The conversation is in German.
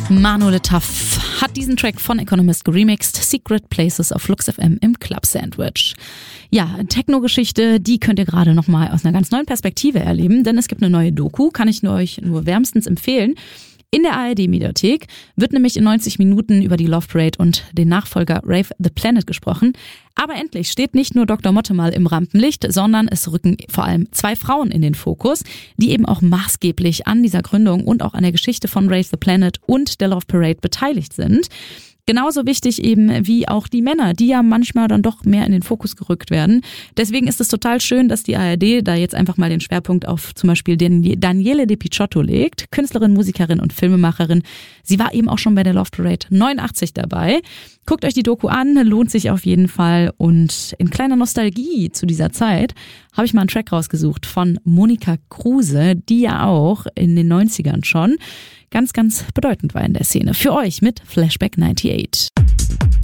Manu Le Taff hat diesen Track von Economist geremixed, Secret Places auf Flux FM im Club Sandwich. Ja, Techno-Geschichte, die könnt ihr gerade nochmal aus einer ganz neuen Perspektive erleben, denn es gibt eine neue Doku, kann ich euch nur wärmstens empfehlen. In der ARD-Mediathek wird nämlich in 90 Minuten über die Love Parade und den Nachfolger Rave the Planet gesprochen. Aber endlich steht nicht nur Dr. Motte mal im Rampenlicht, sondern es rücken vor allem 2 Frauen in den Fokus, die eben auch maßgeblich an dieser Gründung und auch an der Geschichte von Rave the Planet und der Love Parade beteiligt sind. Genauso wichtig eben wie auch die Männer, die ja manchmal dann doch mehr in den Fokus gerückt werden. Deswegen ist es total schön, dass die ARD da jetzt einfach mal den Schwerpunkt auf zum Beispiel Daniele De Picciotto legt. Künstlerin, Musikerin und Filmemacherin. Sie war eben auch schon bei der Love Parade 89 dabei. Guckt euch die Doku an, lohnt sich auf jeden Fall. Und in kleiner Nostalgie zu dieser Zeit habe ich mal einen Track rausgesucht von Monika Kruse, die ja auch in den 90ern schon ganz, ganz bedeutend war in der Szene. Für euch mit Flashback 98.